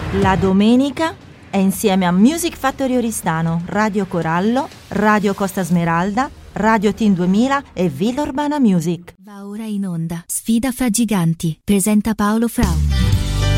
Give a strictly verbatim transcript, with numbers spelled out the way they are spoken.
La domenica è insieme a Music Factory Oristano, Radio Corallo, Radio Costa Smeralda, Radio Team duemila e Villa Urbana Music. Va ora in onda Sfida fra giganti, presenta Paolo Frau.